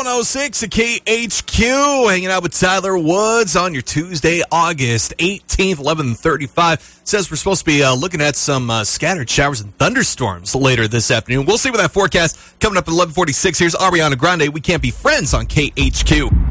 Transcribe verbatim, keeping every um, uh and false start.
one oh six at K H Q, hanging out with Tyler Woods on your Tuesday, August eighteenth, eleven thirty-five. Says we're supposed to be uh, looking at some uh, scattered showers and thunderstorms later this afternoon. We'll see with that forecast coming up at eleven forty-six. Here's Ariana Grande. We Can't Be Friends on K H Q.